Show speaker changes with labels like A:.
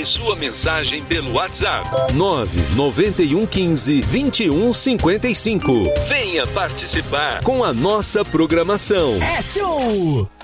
A: sua mensagem pelo WhatsApp 99115-2155. Venha participar com a nossa programação.
B: É show!